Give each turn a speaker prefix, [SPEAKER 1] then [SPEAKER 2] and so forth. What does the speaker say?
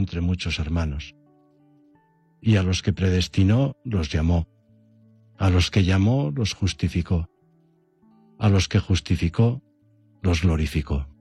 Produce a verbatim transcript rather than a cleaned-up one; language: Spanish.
[SPEAKER 1] entre muchos hermanos. Y a los que predestinó, los llamó. A los que llamó, los justificó. A los que justificó, los glorificó.